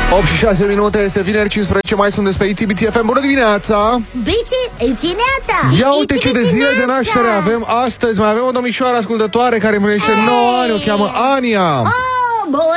8 și 6 minute, este vineri 15 mai, sunteți pe Itibiții FM. Bună dimineața! Itineața! Ia uite ce de zile de naștere avem astăzi. Mai avem o domnișoară ascultătoare care împlinește 9 ani, o cheamă Ania. Oh,